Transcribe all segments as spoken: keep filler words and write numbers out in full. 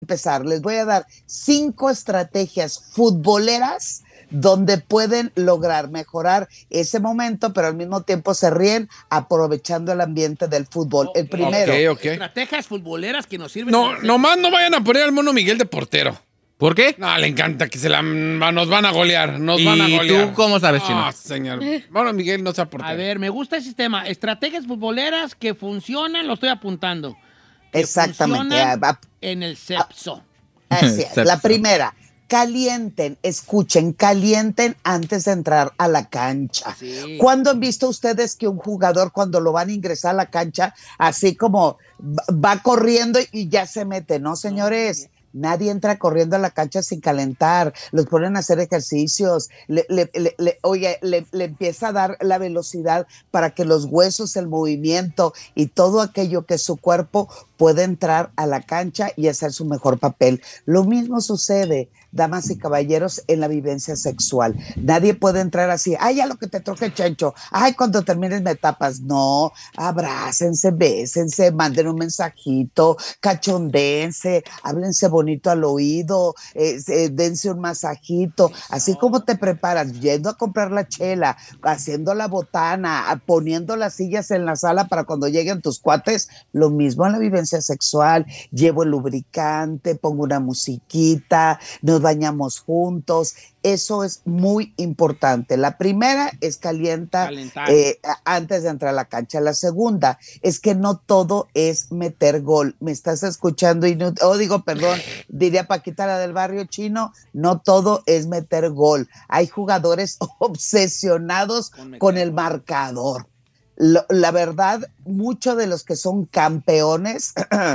empezar, les voy a dar cinco estrategias futboleras donde pueden lograr mejorar ese momento, pero al mismo tiempo se ríen aprovechando el ambiente del fútbol. Okay. El primero. Okay, okay. Estrategias futboleras que nos sirven. No, nomás no vayan a poner al Mono Miguel de portero. ¿Por qué? No, le encanta que se la, nos van a golear, nos van a golear. ¿Y tú cómo sabes, Chino? No, señor. Mono Miguel no se aporta. A ver, me gusta el sistema. Estrategias futboleras que funcionan, lo estoy apuntando. Que Exactamente. En el sexo. Así es. La primera. Calienten, escuchen, calienten antes de entrar a la cancha. Sí. ¿Cuándo han visto ustedes que un jugador cuando lo van a ingresar a la cancha, así como va corriendo y ya se mete? No, señores. No. Nadie entra corriendo a la cancha sin calentar, los ponen a hacer ejercicios, le, le, le, le, oye, le, le empieza a dar la velocidad para que los huesos, el movimiento y todo aquello que su cuerpo puede entrar a la cancha y hacer su mejor papel. Lo mismo sucede, damas y caballeros, en la vivencia sexual. Nadie puede entrar así, ay, ya lo que te troque chancho, ay, cuando termines me tapas. No, abrácense, bésense, manden un mensajito, cachondéense, háblense bonito al oído, eh, eh, dense un masajito, así como te preparas, yendo a comprar la chela, haciendo la botana, poniendo las sillas en la sala para cuando lleguen tus cuates, lo mismo en la vivencia sexual. Llevo el lubricante, pongo una musiquita, nos bañamos juntos. Eso es muy importante. La primera es calienta eh, antes de entrar a la cancha. La segunda es que no todo es meter gol. ¿Me estás escuchando? Y no, oh, digo, perdón, diría Paquita, la del barrio chino, no todo es meter gol. Hay jugadores obsesionados con, con el marcador. Lo, la verdad, muchos de los que son campeones,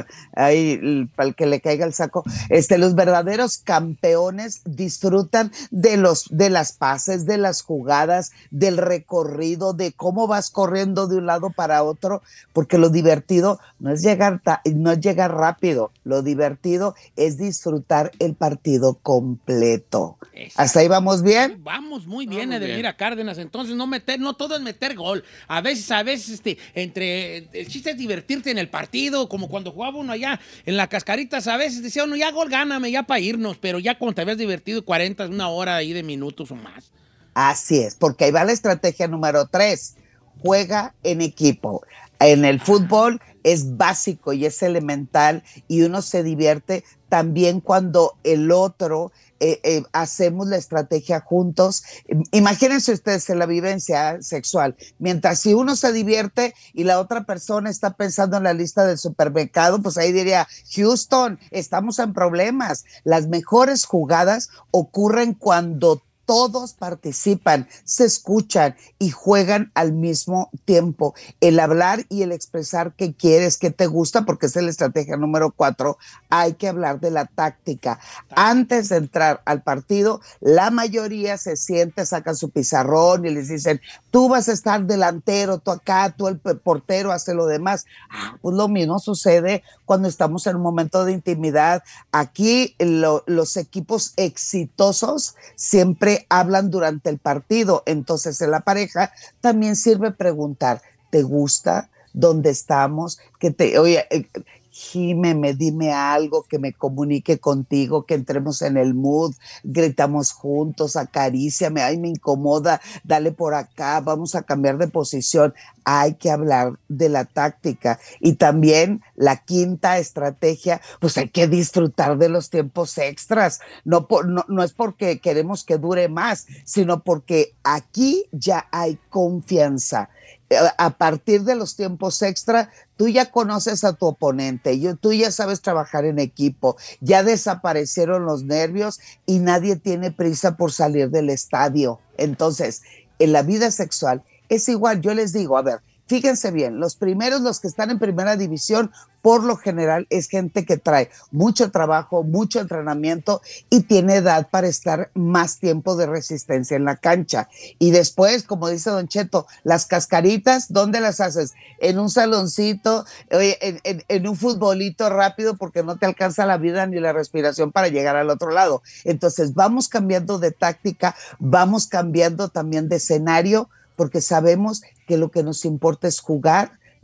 ahí para el que le caiga el saco, este, los verdaderos campeones disfrutan de los, de las pases, de las jugadas, del recorrido, de cómo vas corriendo de un lado para otro, porque lo divertido no es llegar, no es llegar rápido, lo divertido es disfrutar el partido completo. Exacto. ¿Hasta ahí vamos bien? Vamos muy bien, vamos Edelmira bien. Cárdenas. Entonces no meter, no todo es meter gol. A veces, a veces, este, entre el chiste es divertirte en el partido, como cuando jugaba uno allá en la Cascaritas, a veces decía uno, ya gol, gáname, ya para irnos, pero ya cuando te habías divertido cuarenta, una hora ahí de minutos o más. Así es, porque ahí va la estrategia número tres, juega en equipo. En el fútbol es básico y es elemental y uno se divierte también cuando el otro eh, eh, hacemos la estrategia juntos. Imagínense ustedes en la vivencia sexual, mientras si uno se divierte y la otra persona está pensando en la lista del supermercado, pues ahí diría, Houston, estamos en problemas. Las mejores jugadas ocurren cuando todos participan, se escuchan y juegan al mismo tiempo. El hablar y el expresar qué quieres, qué te gusta, porque esa es la estrategia número cuatro. Hay que hablar de la táctica. Antes de entrar al partido, la mayoría se siente, sacan su pizarrón y les dicen, tú vas a estar delantero, tú acá, tú el portero, hace lo demás. Ah, pues lo mismo sucede cuando estamos en un momento de intimidad. Aquí lo, los equipos exitosos siempre hablan durante el partido, entonces en la pareja también sirve preguntar, ¿te gusta? ¿Dónde estamos? Que te, oye, eh, gímeme, dime algo que me comunique contigo, que entremos en el mood, gritamos juntos, acaríciame, ay, me incomoda, dale por acá, vamos a cambiar de posición. Hay que hablar de la táctica. Y también la quinta estrategia, pues hay que disfrutar de los tiempos extras. No, por, no, no es porque queremos que dure más, sino porque aquí ya hay confianza. A partir de los tiempos extra, tú ya conoces a tu oponente, tú ya sabes trabajar en equipo, ya desaparecieron los nervios y nadie tiene prisa por salir del estadio. Entonces, en la vida sexual es igual. Yo les digo, a ver, fíjense bien, los primeros, los que están en primera división, por lo general es gente que trae mucho trabajo, mucho entrenamiento y tiene edad para estar más tiempo de resistencia en la cancha. Y después, como dice Don Cheto, las cascaritas, ¿dónde las haces? En un saloncito, oye, en, en, en un futbolito rápido, porque no te alcanza la vida ni la respiración para llegar al otro lado. Entonces vamos cambiando de táctica, vamos cambiando también de escenario, porque sabemos que lo que nos importa es jugar,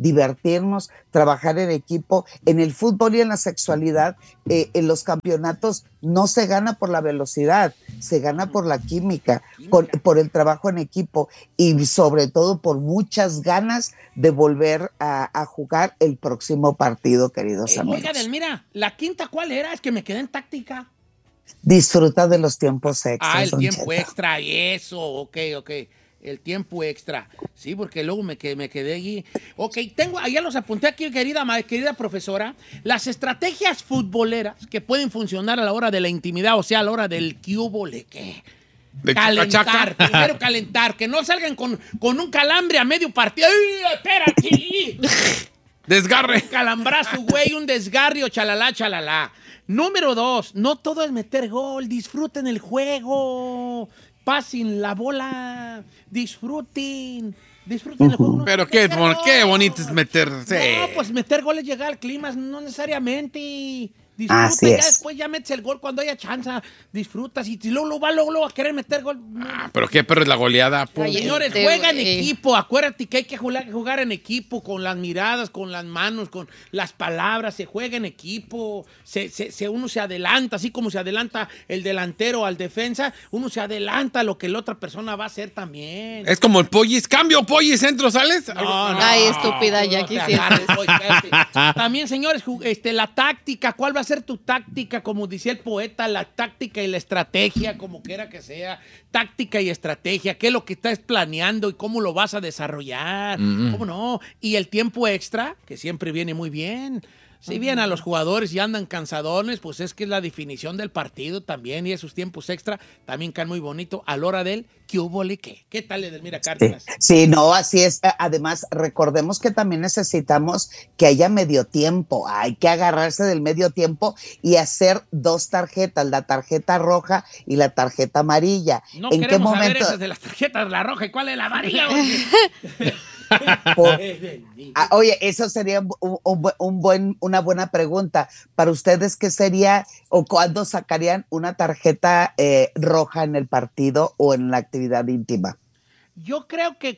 divertirnos, trabajar en equipo. En el fútbol y en la sexualidad, eh, en los campeonatos no se gana por la velocidad, se gana por la química, por, por el trabajo en equipo y sobre todo por muchas ganas de volver a, a jugar el próximo partido, queridos eh, amigos. Oiga, Delmira, ¿la quinta cuál era? Es que me quedé en táctica. Disfruta de los tiempos extras. Ah, el tiempo Cheta. extra, eso, ok, ok. El tiempo extra. Sí, porque luego me quedé, me quedé allí. Ok, tengo, allá los apunté aquí, querida, querida profesora. Las estrategias futboleras que pueden funcionar a la hora de la intimidad, o sea, a la hora del cubole, ¿qué? De Calentar, chacachaca. primero calentar, que no salgan con, con un calambre a medio partido. ¡Ay, espérate! Desgarre. Calambrazo, güey, un desgarrio, chalala, chalala. Número dos, no todo es meter gol, disfruten el juego, pasen la bola, disfruten, disfruten el juego. No, Pero qué, meter qué gol. bonito es meterse. No, pues meter gol es llegar al clima, no necesariamente. Disfruta, Así ya es. después ya metes el gol cuando haya chance, disfrutas y luego, luego va luego, luego a querer meter gol. No, Ah, pero qué perro es la goleada. po. Ay, Señores, Este, juega en güey. equipo. Acuérdate que hay que jugar, jugar en equipo, con las miradas, con las manos, con las palabras. Se juega en equipo. Se, se, se- uno se adelanta, así como se adelanta el delantero al defensa, uno se adelanta a lo que la otra persona va a hacer también. Es como el pollis. Cambio, pollis, entro, ¿sales? No, no. Ay, estúpida, ya No te quisieras. agarres, voy, espérate. También, señores, ju- este, la táctica. ¿Cuál va a ser tu táctica? Como decía el poeta, la táctica y la estrategia, como quiera que sea. Táctica y estrategia. ¿Qué es lo que estás planeando y cómo lo vas a desarrollar? ¿Cómo no? Y el tiempo extra, que siempre viene muy bien. Si bien a los jugadores y andan cansadones, pues es que es la definición del partido también, y esos tiempos extra también caen muy bonito a la hora del ¿qué hubo, le qué? ¿Qué tal, Edelmira Sí, Cárdenas? sí, no, así es. Además, recordemos que también necesitamos que haya medio tiempo. Hay que agarrarse del medio tiempo y hacer dos tarjetas, la tarjeta roja y la tarjeta amarilla. No ¿En qué queremos saber momento? esas de las tarjetas, la roja y cuál es la amarilla. Por- Ah, oye, eso sería un, un bu- un buen, una buena pregunta. Para ustedes, ¿qué sería o cuándo sacarían una tarjeta eh, roja en el partido o en la actividad íntima? Yo creo que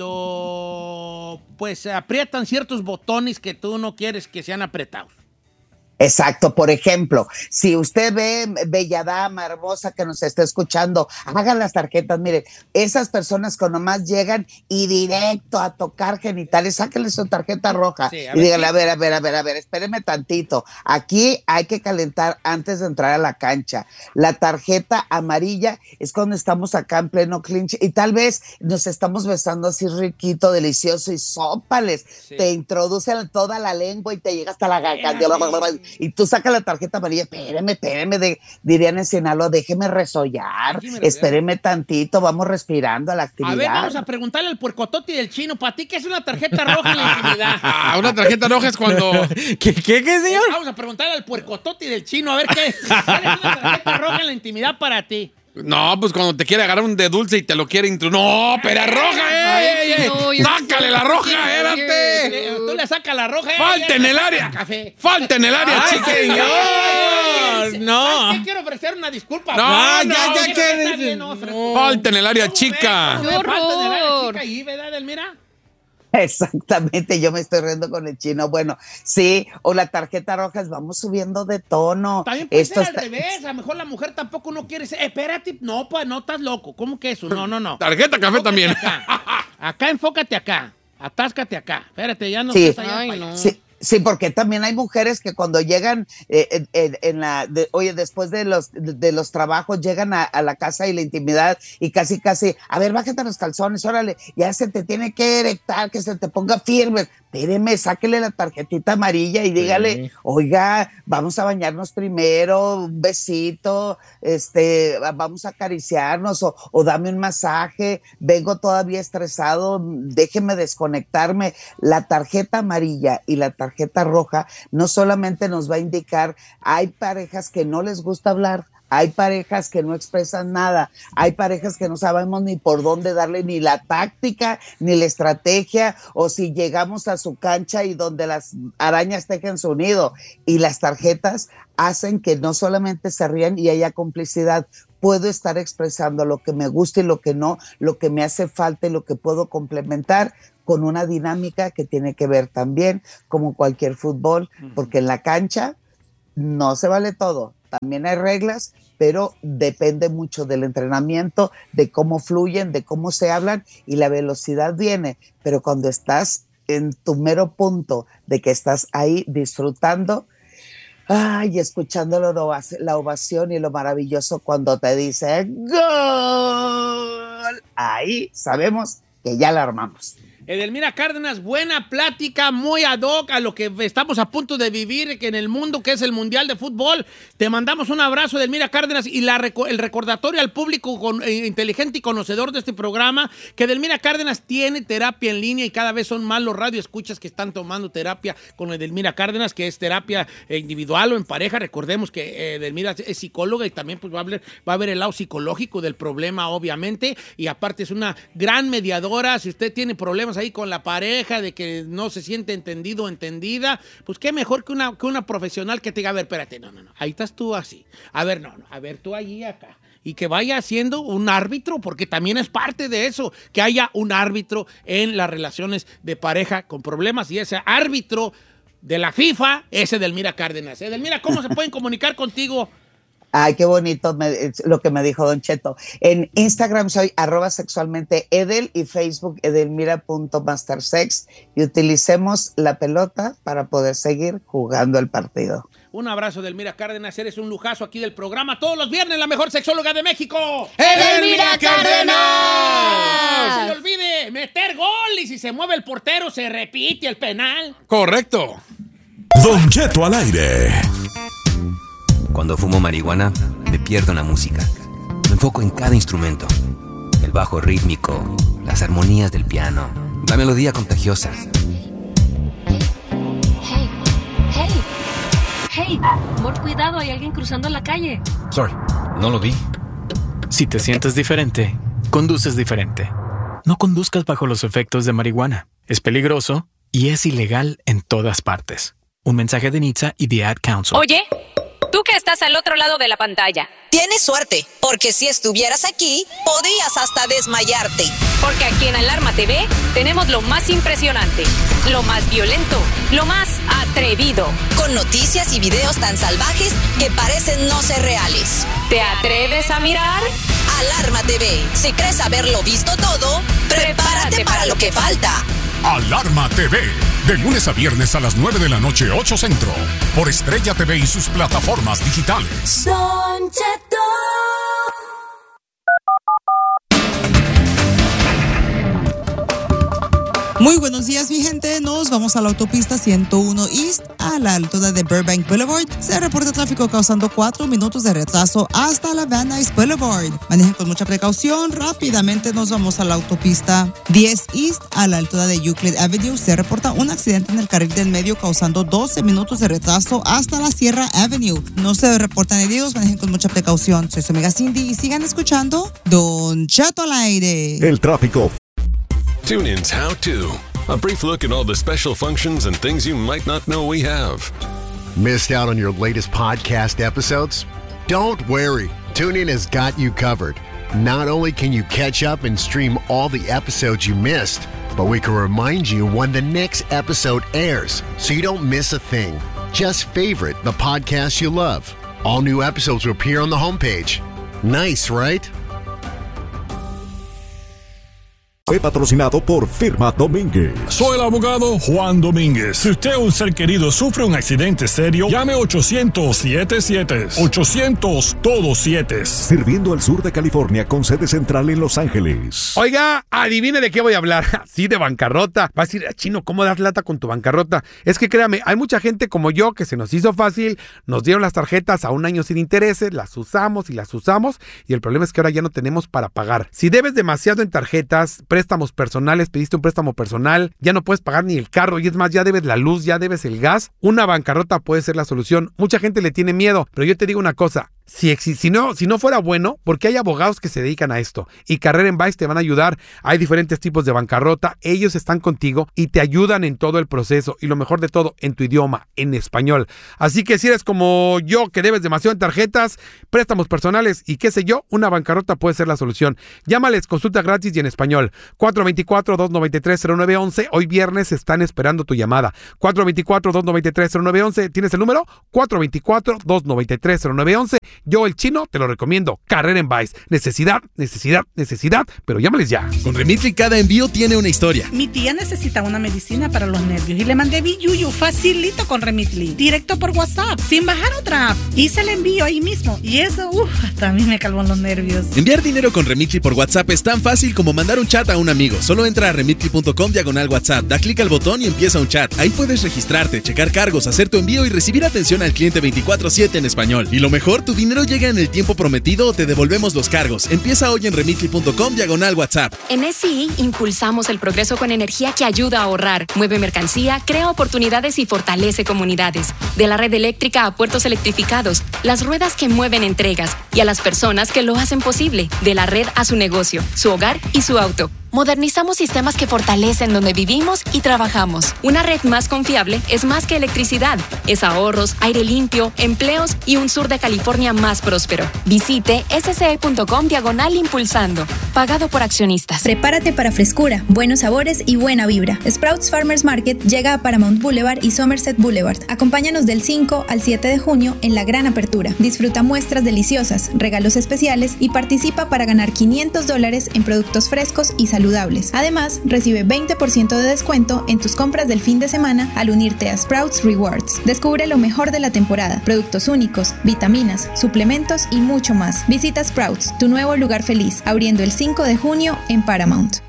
cuando pues se aprietan ciertos botones que tú no quieres que sean apretados. Exacto, por ejemplo, si usted ve, bella dama, hermosa que nos está escuchando, hagan las tarjetas, miren, esas personas que nomás llegan y directo a tocar genitales, sáquenle su tarjeta roja Sí, a y ver, díganle, ¿qué? a ver, a ver, a ver, a ver, espéreme tantito, aquí hay que calentar antes de entrar a la cancha. La tarjeta amarilla es cuando estamos acá en pleno clinch y tal vez nos estamos besando así riquito, delicioso y sópales, Sí. te introducen toda la lengua y te llega hasta la garganta. Espérate. Y tú sacas la tarjeta amarilla, espéreme, espéreme, de, dirían en Sinaloa, déjeme resollar, Déjeme resollar. espéreme tantito, vamos respirando a la actividad. A ver, vamos a preguntarle al puercotote del chino, ¿para ti qué es una tarjeta roja en la intimidad? Ah, una tarjeta roja es cuando. ¿Qué, qué, qué, señor? Vamos a preguntarle al puercotote del chino, a ver qué, ¿cuál es una tarjeta roja en la intimidad para ti? No, pues cuando te quiere agarrar un de dulce y te lo quiere intro. ¡No, pero roja! ¡Ey, ey, ey! no, yo- ¡Sácale la roja! ¡Espérate! Eh, Tú le sacas la roja. eh, ¡Falta ya en le el sacas área! café. ¡Falta en el área, ¡Ay, chica! señor! No. ¿Sabes qué? Quiero ofrecer una disculpa. No, Ah, no, ya, ya ya que- está bien, no, ofrezco. Falta en el área ¿Cómo chica. ves? ¿Cómo ves? ¡Qué Falta en el área horror! chica ahí, ¿verdad, Edelmira? Exactamente, yo me estoy riendo con el chino. Bueno, sí, o la tarjeta roja es vamos subiendo de tono. También puede Esto ser al está- revés. A lo mejor la mujer tampoco no quiere ser. Espérate, no, pues no estás loco. ¿Cómo que eso? No, no, no. Tarjeta café Enfócate también. Acá. Acá enfócate acá. Atáscate acá. Espérate, ya no Sí. estás allá Ay, para allá. no. Sí, sí, porque también hay mujeres que cuando llegan, eh, en, en- en la, de- oye, después de los, de, de los trabajos, llegan a, a la casa y la intimidad y casi, casi, a ver, bájate los calzones, órale, ya se te tiene que erectar, que se te ponga firme. Espéreme, sáquele la tarjetita amarilla y dígale, oiga, vamos a bañarnos primero, un besito, este, vamos a acariciarnos o, o dame un masaje, vengo todavía estresado, déjeme desconectarme. La tarjeta amarilla y la tarjeta roja no solamente nos va a indicar, hay parejas que no les gusta hablar, Hay parejas que no expresan nada, hay parejas que no sabemos ni por dónde darle ni la táctica, ni la estrategia, o si llegamos a su cancha y donde las arañas tejen su nido, y las tarjetas hacen que no solamente se rían y haya complicidad. Puedo estar expresando lo que me gusta y lo que no, lo que me hace falta y lo que puedo complementar con una dinámica que tiene que ver también como cualquier fútbol, porque en la cancha no se vale todo. También hay reglas, pero depende mucho del entrenamiento, de cómo fluyen, de cómo se hablan, y la velocidad viene. Pero cuando estás en tu mero punto de que estás ahí disfrutando, ay, escuchando la ovación, la ovación y lo maravilloso cuando te dicen ¡gol! Ahí sabemos que ya la armamos. Edelmira Cárdenas, buena plática, muy ad hoc a lo que estamos a punto de vivir que en el mundo, que es el Mundial de Fútbol. Te mandamos un abrazo, Edelmira Cárdenas, y la, el recordatorio al público con, eh, inteligente y conocedor de este programa, que Edelmira Cárdenas tiene terapia en línea, y cada vez son más los radioescuchas que están tomando terapia con Edelmira Cárdenas, que es terapia individual o en pareja. Recordemos que eh, Edelmira es psicóloga y también pues, va, a hablar, va a ver el lado psicológico del problema, obviamente, y aparte es una gran mediadora. Si usted tiene problemas ahí con la pareja, de que no se siente entendido o entendida, pues qué mejor que una, que una profesional que te diga, a ver, espérate, no, no, no, ahí estás tú así, a ver, no, no, a ver, tú allí, acá, y que vaya siendo un árbitro, porque también es parte de eso, que haya un árbitro en las relaciones de pareja con problemas, y ese árbitro de la FIFA es Edelmira Cárdenas. Edelmira, ¿cómo se pueden comunicar contigo? Ay, qué bonito me, lo que me dijo Don Cheto. En Instagram soy arroba sexualmente Edel y Facebook edelmira.mastersex, y utilicemos la pelota para poder seguir jugando el partido. Un abrazo, Edelmira Cárdenas, eres un lujazo aquí del programa. Todos los viernes, la mejor sexóloga de México, ¡Edelmira Cárdenas! No se le olvide meter gol, y si se mueve el portero, se repite el penal. Correcto. Don Cheto al aire. Cuando fumo marihuana, me pierdo en la música. Me enfoco en cada instrumento. El bajo rítmico, las armonías del piano, la melodía contagiosa. Hey, hey, hey, amor, cuidado, hay alguien cruzando la calle. Sorry, no lo vi. Si te sientes diferente, conduces diferente. No conduzcas bajo los efectos de marihuana. Es peligroso y es ilegal en todas partes. Un mensaje de N H T S A y The Ad Council. Oye, tú que estás al otro lado de la pantalla. Tienes suerte, porque si estuvieras aquí, podrías hasta desmayarte. Porque aquí en Alarma T V tenemos lo más impresionante, lo más violento, lo más atrevido. Con noticias y videos tan salvajes que parecen no ser reales. ¿Te atreves a mirar? Alarma T V. Si crees haberlo visto todo, prepárate, prepárate para, para lo que falta. Alarma T V, de lunes a viernes a las nueve de la noche, ocho Centro, por Estrella T V y sus plataformas digitales. Don Cheto. Muy buenos días, mi gente. Nos vamos a la autopista ciento uno East a la altura de Burbank Boulevard. Se reporta tráfico causando cuatro minutos de retraso hasta la Van Nuys Boulevard. Manejen con mucha precaución. Rápidamente nos vamos a la autopista diez East a la altura de Euclid Avenue. Se reporta un accidente en el carril del medio causando doce minutos de retraso hasta la Sierra Avenue. No se reportan heridos. Manejen con mucha precaución. Soy su amiga Cindy y sigan escuchando Don Cheto al aire. El tráfico. TuneIn's How To. A brief look at all the special functions and things you might not know we have. Missed out on your latest podcast episodes? Don't worry. TuneIn has got you covered. Not only can you catch up and stream all the episodes you missed, but we can remind you when the next episode airs so you don't miss a thing. Just favorite the podcast you love. All new episodes will appear on the homepage. Nice, right? Fue patrocinado por Firma Domínguez. Soy el abogado Juan Domínguez. Si usted o un ser querido sufre un accidente serio, llame ochocientos siete siete. ochocientos todo siete. Sirviendo al sur de California con sede central en Los Ángeles. Oiga, adivine de qué voy a hablar. Sí, de bancarrota. Va a decir, Chino, ¿cómo das lata con tu bancarrota? Es que créame, hay mucha gente como yo que se nos hizo fácil, nos dieron las tarjetas a un año sin intereses, las usamos y las usamos, y el problema es que ahora ya no tenemos para pagar. Si debes demasiado en tarjetas, préstamos personales, pediste un préstamo personal, ya no puedes pagar ni el carro, y es más, ya debes la luz, ya debes el gas, una bancarrota puede ser la solución. Mucha gente le tiene miedo, pero yo te digo una cosa, Si, si, no, si no fuera bueno, porque hay abogados que se dedican a esto. Y Carrera en Vice te van a ayudar. Hay diferentes tipos de bancarrota. Ellos están contigo y te ayudan en todo el proceso. Y lo mejor de todo, en tu idioma, en español. Así que si eres como yo, que debes demasiado en tarjetas, préstamos personales y qué sé yo, una bancarrota puede ser la solución. Llámales, consulta gratis y en español. cuatro dos cuatro, dos nueve tres, cero nueve uno uno. Hoy viernes están esperando tu llamada. cuatro dos cuatro, dos nueve tres, cero nueve uno uno. ¿Tienes el número? cuatro dos cuatro, dos nueve tres, cero nueve uno uno. Yo, el chino, te lo recomiendo. Carrera en Vice. Necesidad, necesidad, necesidad, pero llámales ya. Con Remitly cada envío tiene una historia. Mi tía necesita una medicina para los nervios y le mandé Biyuyu facilito con Remitly. Directo por WhatsApp, sin bajar otra app. Hice el envío ahí mismo y eso, uff, hasta a mí me calmó los nervios. Enviar dinero con Remitly por WhatsApp es tan fácil como mandar un chat a un amigo. Solo entra a remitly punto com diagonal WhatsApp, da clic al botón y empieza un chat. Ahí puedes registrarte, checar cargos, hacer tu envío y recibir atención al cliente veinticuatro siete en español. Y lo mejor, tu dinero llega en el tiempo prometido o te devolvemos los cargos. Empieza hoy en remitly punto com diagonal WhatsApp. En S C I impulsamos el progreso con energía que ayuda a ahorrar, mueve mercancía, crea oportunidades y fortalece comunidades. De la red eléctrica a puertos electrificados, las ruedas que mueven entregas y a las personas que lo hacen posible. De la red a su negocio, su hogar y su auto. Modernizamos sistemas que fortalecen donde vivimos y trabajamos. Una red más confiable es más que electricidad. Es ahorros, aire limpio, empleos y un sur de California más próspero. Visite s c i punto com diagonal impulsando. Pagado por accionistas. Prepárate para frescura, buenos sabores y buena vibra. Sprouts Farmers Market llega a Paramount Boulevard y Somerset Boulevard. Acompáñanos del cinco al siete de junio en la gran apertura. Disfruta muestras deliciosas, regalos especiales y participa para ganar quinientos dólares en productos frescos y saludables. saludables. Además, recibe veinte por ciento de descuento en tus compras del fin de semana al unirte a Sprouts Rewards. Descubre lo mejor de la temporada, productos únicos, vitaminas, suplementos y mucho más. Visita Sprouts, tu nuevo lugar feliz, abriendo el cinco de junio en Paramount.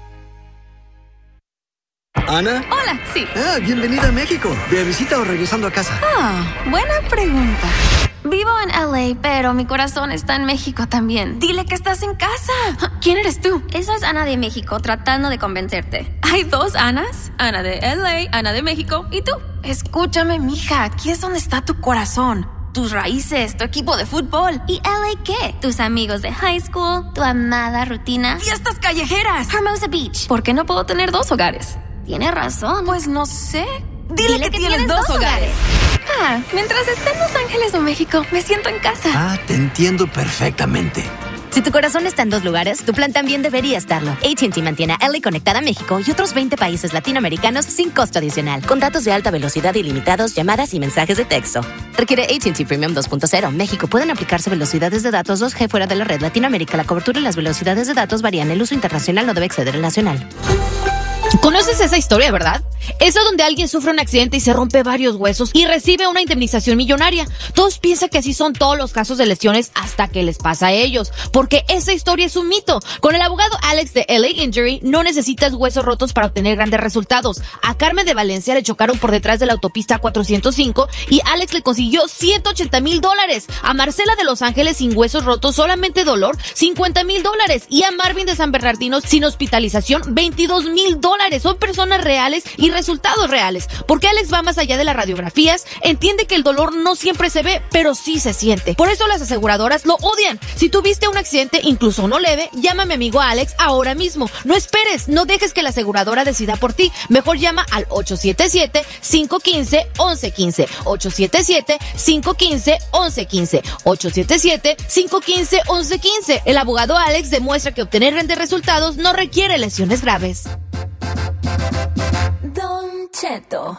¿Ana? Hola, sí. Ah, bienvenida a México. ¿De visita o regresando a casa? Ah, buena pregunta. Vivo en L A, pero mi corazón está en México también. Dile que estás en casa. ¿Quién eres tú? Eso es Ana de México, tratando de convencerte. ¿Hay dos Anas? Ana de L A, Ana de México, ¿y tú? Escúchame, mija, aquí es donde está tu corazón. Tus raíces, tu equipo de fútbol. ¿Y L A qué? Tus amigos de high school, tu amada rutina. ¡Fiestas callejeras! Hermosa Beach. ¿Por qué no puedo tener dos hogares? Tienes razón. Pues no sé. Dile, Dile que, que tienes, tienes dos, dos hogares. hogares. Ah, mientras esté en Los Ángeles o México, me siento en casa. Ah, te entiendo perfectamente. Si tu corazón está en dos lugares, tu plan también debería estarlo. A T and T mantiene a L A conectada a México y otros veinte países latinoamericanos sin costo adicional. Con datos de alta velocidad ilimitados, llamadas y mensajes de texto. Requiere A T and T Premium dos punto cero. México. Pueden aplicarse velocidades de datos dos G fuera de la red. Latinoamérica. La cobertura y las velocidades de datos varían. El uso internacional no debe exceder el nacional. ¿Conoces esa historia, verdad? Esa donde alguien sufre un accidente y se rompe varios huesos y recibe una indemnización millonaria. Todos piensan que así son todos los casos de lesiones hasta que les pasa a ellos, porque esa historia es un mito. Con el abogado Alex de L A Injury no necesitas huesos rotos para obtener grandes resultados. A Carmen de Valencia le chocaron por detrás de la autopista cuatrocientos cinco y Alex le consiguió ciento ochenta mil dólares. A Marcela de Los Ángeles sin huesos rotos, solamente dolor, cincuenta mil dólares. Y a Marvin de San Bernardino sin hospitalización, veintidós mil dólares. Son personas reales y resultados reales, porque Alex va más allá de las radiografías, entiende que el dolor no siempre se ve, pero sí se siente. Por eso las aseguradoras lo odian. Si tuviste un accidente, incluso uno leve, llama a mi amigo Alex ahora mismo. No esperes, no dejes que la aseguradora decida por ti. Mejor llama al ocho siete siete, cinco uno cinco, uno uno uno cinco, ocho siete siete, cinco uno cinco, uno uno uno cinco, ocho siete siete, cinco uno cinco, uno uno uno cinco. El abogado Alex demuestra que obtener grandes resultados no requiere lesiones graves. Don Cheto.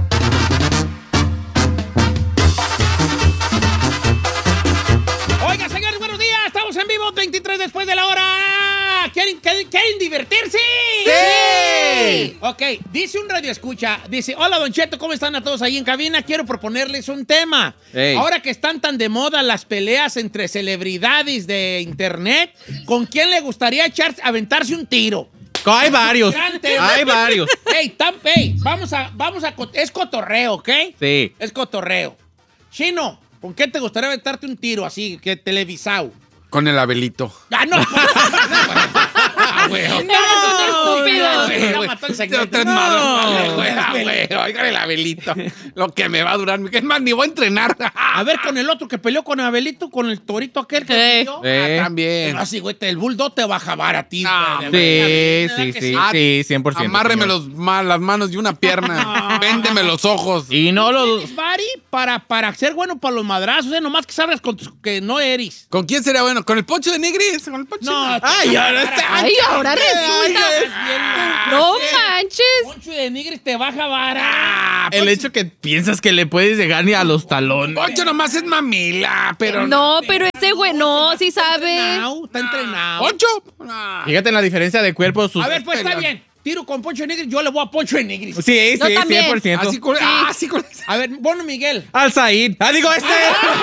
Oiga, señores, buenos días. Estamos en vivo, veintitrés después de la hora. ¿Quieren, quieren, quieren divertirse? ¡Sí! Ok, dice un radio escucha, dice, hola, Don Cheto, ¿cómo están a todos ahí en cabina? Quiero proponerles un tema. Hey. Ahora que están tan de moda las peleas entre celebridades de internet, ¿con quién le gustaría echar, aventarse un tiro? Hay varios. Hay varios. Hey, tam, hey, vamos a, vamos a, es cotorreo, ¿ok? Sí. Es cotorreo. Chino, ¿con qué te gustaría aventarte un tiro así, que televisado? Con el Abelito. ¡Ah, no! ¡Ah, güey! ¡No! Ya mató el segmento. Tres No. madres, güey, güey. Oigan el Abelito. Lo que me va a durar. Es más, ni voy a entrenar. A ver, con el otro que peleó con Abelito, con el torito aquel que peleó. Eh. Ah, también. Pero así, güey, el bulldog te va a jabar a ti. Sí, güey. sí, sí, Ah, sí, cien por ciento. Amárreme señor. los, ma- las manos y una pierna. Véndeme los ojos. Y no los... ¿Tienes, Bari, para, para ser bueno para los madrazos, eh? Nomás que sabes con tus- que no eres. ¿Con quién sería bueno? ¿Con el Poncho de Nigris? ¿Con el Poncho? No, Ay, ahora está. Ay, ahora resulta. No manches. Poncho de Nigris te va a jabar. Ah, El hecho que piensas que le puedes llegar ni a los talones. Poncho nomás es mamila, pero... No, pero ese güey no, sí sabe. entrenado, está entrenado. ¿Poncho? Fíjate en la diferencia de cuerpo. Sus... A ver, pues está bien. Tiro con Poncho de Nigris, yo le voy a Poncho de Nigris. Sí, sí, Yo también. cien por ciento. Así con... Ah, así con... A ver, bueno, Miguel. Al Said. Ah, digo, este.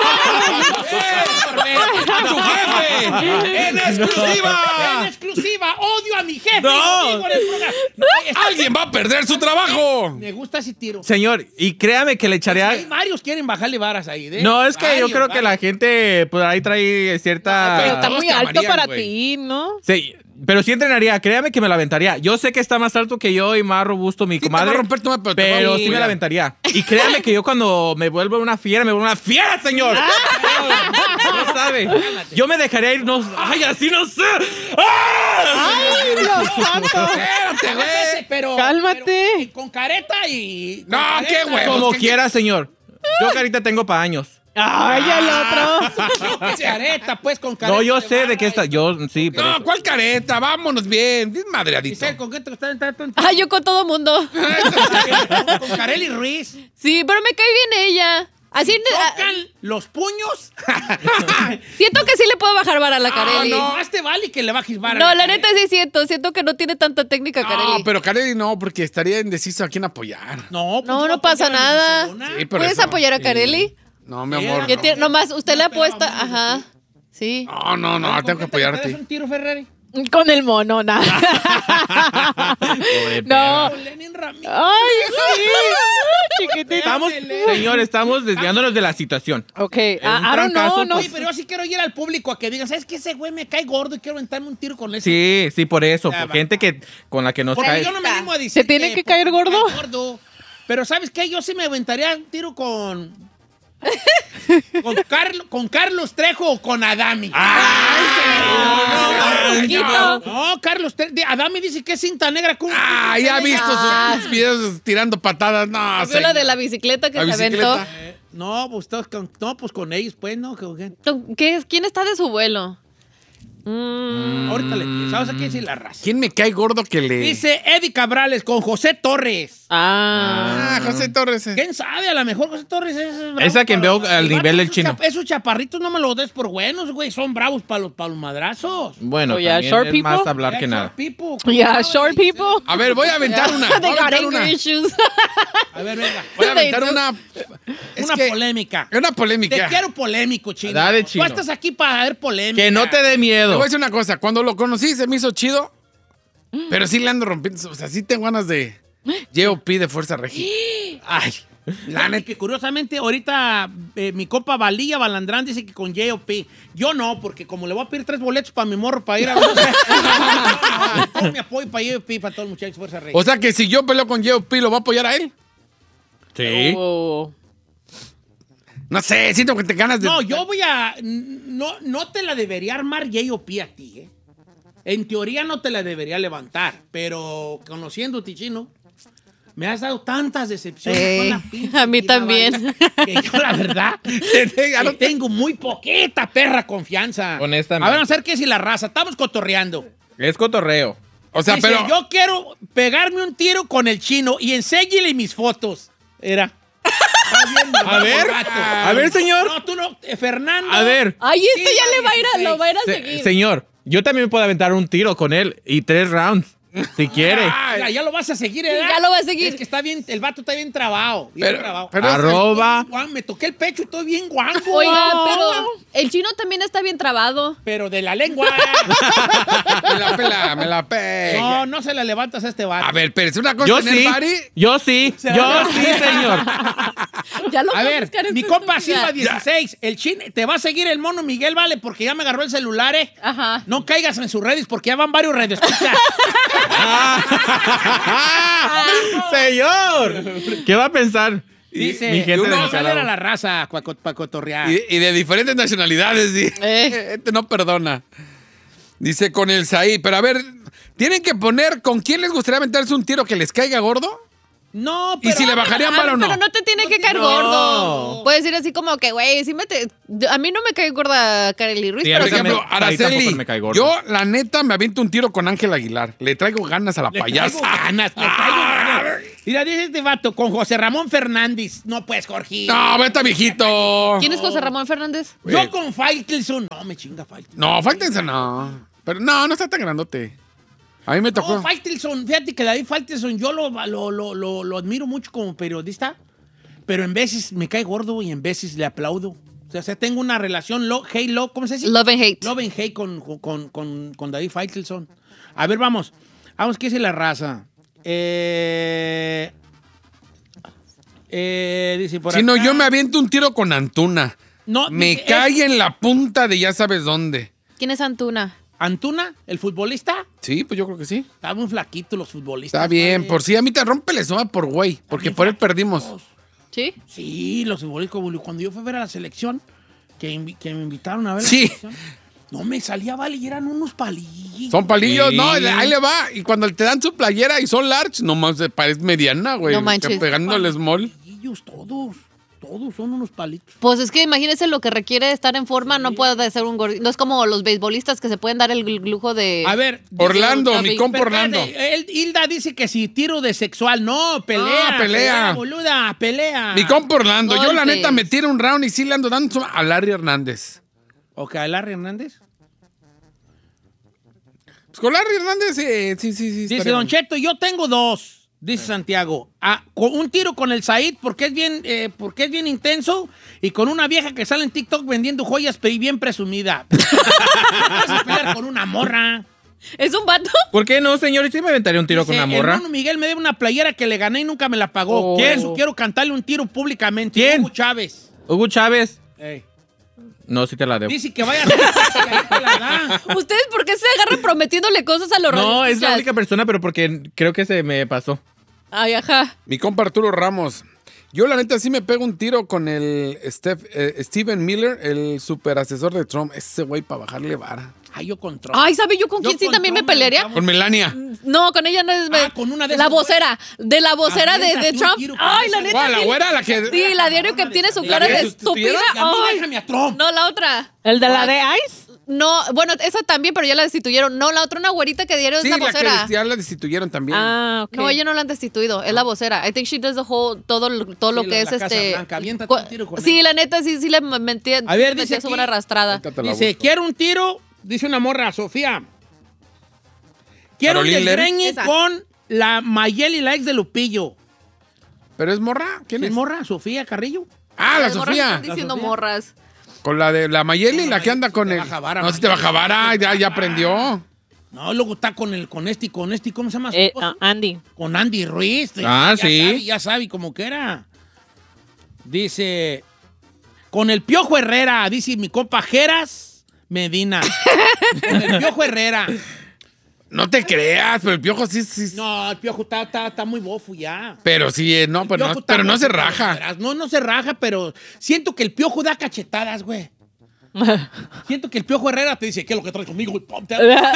¡A tu jefe! ¡En exclusiva! En exclusiva, odio a mi jefe. No. Lo digo en el programa. No, está- ¡Alguien va a perder su trabajo! Me gusta ese tiro. Señor, y créame que le echaría... Hay varios quieren bajarle varas ahí. ¿eh? No, es que yo Varios, creo que la varios. gente pues ahí trae cierta... Pero está todos muy te alto amarían, para güey. ti, ¿no? Sí, pero sí entrenaría, créame que me la aventaría. Yo sé que está más alto que yo y más robusto mi Sí, te comadre. va a romper tu madre, pero te va a pero dar sí me cuidado. la aventaría. Y créame que yo cuando me vuelvo una fiera, me vuelvo una fiera, señor. No sabe. Yo me dejaría ir, no... ¡Ay, así no sé! ¡Ah! ¡Ay, Dios santo! Espérate, güey. Pero, Cálmate. pero con careta y... con No, careta. qué huevos. Como ¿qué- quiera, señor. Yo carita tengo para años. ¡Ay, el otro! Con careta, pues, con careta. No, yo de sé de barra qué está. y- Yo sí, pero... No, ¿cuál careta? Vámonos bien. Bien madreadito. Giselle, ¿con qué te está tanto? Ay, yo con todo mundo. Con Kareli Ruiz. Sí, pero me cae bien ella. Así ah, Tocan los puños. siento que sí le puedo bajar vara a la Kareli. No, más te vale que le bajes vara. No, la neta sí siento. Siento que no tiene tanta técnica, No, Kareli. pero Kareli no, porque estaría indeciso a quién apoyar. No, pues No, yo no pasa apoyo a la nada. Gisela. Sí, por ¿Puedes eso. apoyar a Sí. Kareli? No, mi amor. Que No, tiene- nomás, usted le Una peda apuesta. vamos, Ajá. Sí. no, no, no, ¿Con tengo que qué te- apoyarte. ¿te das un tiro, Ferrari? Con el mono, nada. Pobre No. Con Lenin Ramírez. ¡Ay, sí! Chiquitito. Estamos, señor, estamos desviándonos de la situación. Ok, un I, I don't trancazo, know, no Oye, pero yo sí quiero ir al público a que digan, ¿sabes qué? Ese güey me cae gordo y quiero aventarme un tiro con ese. Sí, sí, por eso. Ya Por va. gente que con la que nos Porque cae. yo no me animo a decir ¿Se tiene que porque caer me gordo? cae gordo. Pero ¿sabes qué? Yo sí me aventaría un tiro con... con, Carlos, con Carlos Trejo o con Adami. Ay, no, no, Carlos Trejo. Adami dice que es cinta negra. Con Ah, ya ha visto Ah. sus videos tirando patadas. No, ¿Vio señor. la de la bicicleta que La se bicicleta. aventó? No, pues, todos con, no, pues con ellos, pues, ¿no? Que- ¿Qué es? ¿Quién está de su vuelo? Mm, ahorita le pienso. ¿Sabes a quién decir la raza? ¿Quién me cae gordo que le...? Dice Eddie Cabrales con José Torres. Ah. Ah, José Torres. eh. ¿Quién sabe? A lo mejor José Torres es... es bravo Esa que para veo los- al el nivel vato, del esos chino. chap- Esos chaparritos no me los des por buenos, güey. Son bravos para los, para los madrazos. Bueno, Oh, yeah, también short es people. más hablar Yeah, que nada. short people. Yeah, Cuidado, short dice. people. A ver, voy a aventar una. Voy They a got aventar anger una. issues. A ver, venga. Voy a aventar They do. una... Es Una que- polémica. Una Te polémica. quiero polémico, chino. Dale, chino. Tú estás aquí para ver polémica. Que no te dé Te miedo. voy a decir una cosa. Cuando lo conocí se me hizo chido, pero sí le ando rompiendo. O sea, sí tengo ganas de J O P de Fuerza Regia. Ay, La neta, que curiosamente ahorita eh, mi compa Valilla Balandrán dice que con J O P. Yo no, porque como le voy a pedir tres boletos para mi morro para ir a... Todo mi apoyo para J O P, para todos los muchachos de Fuerza Regia. O sea que si yo peleo con J O P, ¿lo va a apoyar a él? Sí. Oh. No sé, siento que te ganas de... No, yo voy a... No, no te la debería armar J O P a ti, ¿eh? En teoría no te la debería levantar, pero conociéndote, chino, me has dado tantas decepciones. Sí, con la pinche a mí vida, también. vale, que yo, la verdad, que tengo muy poquita perra confianza. Honestamente. A ver, vamos a ver qué es la raza. Estamos cotorreando. Es cotorreo. O sea, Dice, pero... yo quiero pegarme un tiro con el chino y enséñele mis fotos. Era. A ver, a ver, señor. No, tú no, eh, Fernando. A ver. Ay, este Sí, ya le va a ir a, lo va a ir a Se- seguir. señor, yo también me puedo aventar un tiro con él y tres rounds, si quiere. Ya, ya lo vas a seguir, ¿eh? Ya lo va a seguir. Es que está bien, el vato está bien trabado. Bien Pero- trabado. pero- Arroba. Guau, me toqué el pecho y estoy bien guango. Oiga, pero el chino también está bien trabado. Pero de la lengua. Me la pela, me la pela. No, no se la levantas a este vato. A ver, pero es una cosa Yo tener sí, body. yo sí, yo sí, señor. Ya lo A voy ver, buscar en mi su compa estúpida. Silva dieciséis, el chino, te va a seguir el mono Miguel, vale, porque ya me agarró el celular, ¿eh? Ajá. No caigas en sus redes porque ya van varios redes. Escucha. Señor, ¿qué va a pensar? Dice, Mi gente de no, sale Nicaragua. a la raza para pa cotorrear. Y, y de diferentes nacionalidades, sí. Eh. Este no perdona. Dice con el Saí. Pero a ver, ¿tienen que poner con quién les gustaría aventarse un tiro que les caiga gordo? No, ¿Y si le bajarían Ah, vara o no? Pero no te tiene que caer no. gordo. Puedes decir así como que, güey, sí me te... A mí no me cae gorda Kareli Ruiz, Sí, pero por sí me- ejemplo, Araceli, yo la neta me aviento un tiro con Ángel Aguilar. Le traigo ganas a la Le payasa. traigo ganas, le traigo ganas. Mira, dice este vato, con José Ramón Fernández. No, pues, Jorge. No, vete viejito. ¿Quién es José Ramón Fernández? Yo con Faitelson. No, me chinga Faitelson. No, Faitelson no. Pero no, no está tan grandote. A mí me tocó. No, Faitelson, fíjate que David Faitelson, yo lo, lo, lo, lo, lo admiro mucho como periodista, pero en veces me cae gordo y en veces le aplaudo. O sea, o sea tengo una relación lo, hate, love, ¿cómo se dice? Love and hate. Love and hate con, con, con, con David Faitelson. A ver, vamos. Vamos, ¿qué dice la raza? Eh, eh, dice por Si acá. no, yo me aviento un tiro con Antuna. No, me es- cae en la punta de ya sabes dónde. ¿Quién es Antuna? ¿Antuna, el futbolista? Sí, pues yo creo que sí. Está muy flaquito los futbolistas. Está bien, padre. por si a mí te rompe la soma por güey, porque por él perdimos. ¿Sí? Sí, los futbolistas. como Cuando yo fui a ver a la selección, que, invi- que me invitaron a ver la Sí. selección, no me salía, vale, y eran unos palillos. Son palillos, Sí. no, ahí le va. Y cuando te dan su playera y son large, nomás se parece mediana, güey. No manches. que Pegándole small. Palillos todos, todos son unos palitos. Pues es que imagínese lo que requiere estar en forma, no puede ser un gordito. No es como los beisbolistas que se pueden dar el lujo de... A ver. Orlando, dice- mi compa Pero Orlando. espérate, él- Hilda dice que si tiro de sexual. No, pelea. Ah, pelea. boluda, pelea. Mi compa Orlando, yo la Golpes. neta me tiro un round y sí le ando dando a Larry Hernández. ¿O que a Larry Hernández? Pues con Larry Hernández, sí, sí, sí. sí Dice estaría Don bueno. Cheto, yo tengo dos. Dice Santiago, ah, con un tiro con el Said porque es bien, eh, porque es bien intenso y con una vieja que sale en TikTok vendiendo joyas pero bien presumida. No puedes pelear con una morra. ¿Es un vato? ¿Por qué no, señor? Sí me aventaría un tiro con Dice, una morra. Hermano Miguel me debe una playera que le gané y nunca me la pagó. Oh. Quiero, quiero cantarle un tiro públicamente. ¿Quién? Hugo Chávez. Hugo Chávez. Ey. No, sí te la debo. Dice que vaya a hacer taxi, ahí te la da. ¿Ustedes por qué se agarran prometiéndole cosas a los No, es la radioescuchas? única persona, pero porque creo que se me pasó. Ay, ajá. Mi compa Arturo Ramos. Yo la neta sí me pego un tiro con el Steph- eh, Steven Miller, el super asesor de Trump. Ese güey para bajarle vara. Ay, yo con Trump. Ay, ¿sabe yo con quién sí con también me Trump pelearía? Con Melania. No, con ella no es... Ah, con una de La esas vocera. De la vocera de, de Aviéntate un Trump. tiro con Ay, esa. la neta. ¿Cuál, la sí. güera, la que- Sí, la diario que tiene su ¿La cara que de estúpida. sustituyeron? Y a mí Ay. déjame a Trump. No, la otra. ¿El de la de Ice? No, bueno, esa también, pero ya la destituyeron. No, la otra, una güerita que diario Sí, es la la vocera. que ya la destituyeron también. Ah, ok. No, ella no la han destituido, es la vocera. I think she does the whole, todo, lo- todo lo Sí, que la- es la Casa este... Blanca. Aviéntate cu- un tiro con Sí, ella. la neta, sí, sí le mentí. A ver, dice su aquí- buena arrastrada. Cátala, Dice, gusto. quiero un tiro, dice una morra, Sofía. Quiero un Caroline Lery. desgreñe Esa. con la Mayeli, la ex de Lupillo. ¿Pero es morra? ¿Quién ¿Quién es? es morra? ¿Sofía Carrillo? Ah, la Las morras Sofía. están diciendo Sofía. morras. Con la de la Mayeli, la que anda con te el... baja vara, No, si te baja vara, ya, ya aprendió. No, luego está con el, con este, y con este, ¿cómo se llama? su Eh, esposo? ah, Andy. Con Andy Ruiz. Ah, ya sí. Sabe, ya sabe cómo que era. Dice, con el Piojo Herrera, dice mi compa Jeras Medina. Con el Piojo Herrera. No te creas, pero el piojo sí, sí. No, el Piojo está, está, está muy bofo ya. Pero sí, eh, no, El pero Piojo no, está pero no bofo, se pero raja. verás, No, no se raja, pero siento que el Piojo da cachetadas, güey. Siento que el Piojo Herrera te dice, ¿qué es lo que traes conmigo? güey? Pum, te-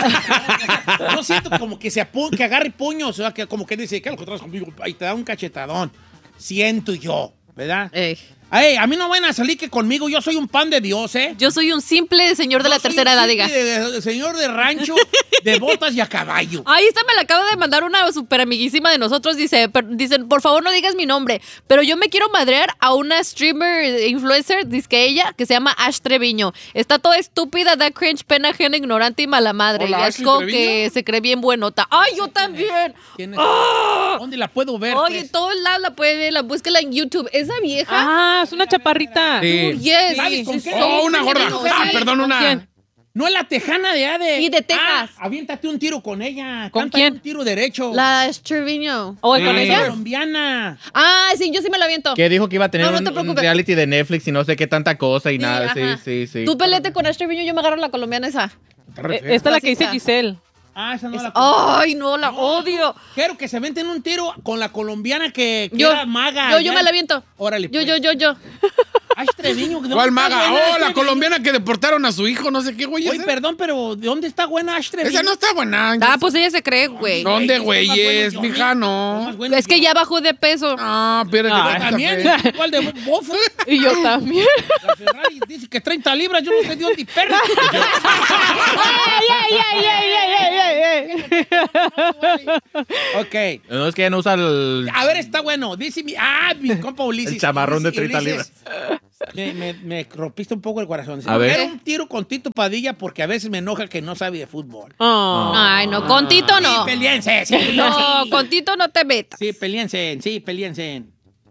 No siento como que se apu- que agarre puños, o sea, que como que dice, ¿qué es lo que traes conmigo? Y te da un cachetadón. Siento yo, ¿verdad? Ey. Ey, a mí no van a salir que conmigo yo soy un pan de Dios, ¿eh? Yo soy un simple señor de la Yo soy tercera un edad, simple diga. de- de- señor de rancho, de botas y a caballo. Ahí está, me la acaba de mandar una super amiguísima de nosotros. Dice, per- dicen, por favor no digas mi nombre, pero yo me quiero madrear a una streamer influencer, dice que ella, que se llama Ash Treviño. Está toda estúpida, da cringe, pena ajena, ignorante y mala madre. Hola, y es Ashley como Treviño. que se cree bien buenota. ¡Ay, yo también! ¿Quién es? ¡Ah! ¿Dónde la puedo ver? Oye, pues? todos lados la puede ver, la búsquela en YouTube. Esa vieja. Ah, es una chaparrita. Sí. Yes. ¿Sabes con she's qué? so Oh, una gorda. pretty. Ah, perdón, una. quién? No es la tejana de Ade. Sí, de Texas. Ah, aviéntate un tiro con ella. ¿Con Cántale quién? un tiro derecho. La Ash Treviño. ¿O Sí. con Es ella? colombiana. Ah, sí, yo sí me la aviento. Que dijo que iba a tener No, no un- te un, preocupes. reality de Netflix y no sé qué tanta cosa y Sí, nada. ajá. Sí, sí, sí. Tú pelete con Ash Treviño, yo me agarro la colombiana esa. Está re Eh, fea. Esta es la que dice Racista. Giselle. Ah, esa no Es- la conozco. Ay, no, la odio. Quiero que se venten un tiro con la colombiana que, que Yo, era maga. yo, allá. yo me la viento. Órale, Yo, pues. yo, yo, yo. Ay, Treviño. ¿de dónde ¿Cuál está maga? buena Oh, Ash la Treviño? colombiana que deportaron a su hijo, no sé qué, güey. Oye, perdón, pero ¿de dónde está buena Ash Treviño? Esa no está buena. Ah, pues ella se cree, güey. ¿Dónde, güey? güeyes? Son más buenos Mija, no. Más bueno Es que ya bajó de peso. Ah, pero Yo también, igual de bofo. Y yo también. La Ferrari dice que treinta libras, yo no sé de dónde perra. ¡Ay, ay, ay, ay, ay, ay, ay, ay! Ok. No, es que ya no usa el... A ver, está bueno. Dice mi... Ah, mi compa Ulises. El chamarrón de Ulises- treinta Ulises, Me, me, me rompiste un poco el corazón. Dice, A ver. Era un tiro con Tito Padilla porque a veces me enoja que no sabe de fútbol. Ay, no, con Tito no. Sí, peleense. Sí, No, sí. con Tito no te metas. Sí, peleense. Sí, peleense.